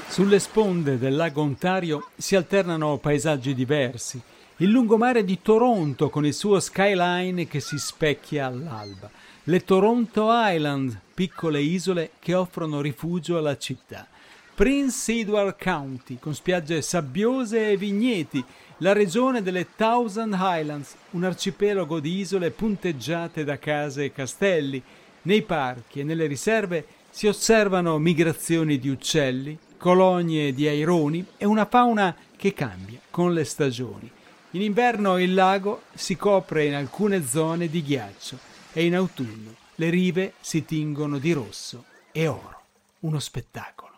Sulle sponde del lago Ontario si alternano paesaggi diversi. Il lungomare di Toronto con il suo skyline che si specchia all'alba. Le Toronto Island, piccole isole che offrono rifugio alla città. Prince Edward County con spiagge sabbiose e vigneti. La regione delle Thousand Islands, un arcipelago di isole punteggiate da case e castelli. Nei parchi e nelle riserve si osservano migrazioni di uccelli, colonie di aironi e una fauna che cambia con le stagioni. In inverno il lago si copre in alcune zone di ghiaccio e in autunno le rive si tingono di rosso e oro. Uno spettacolo.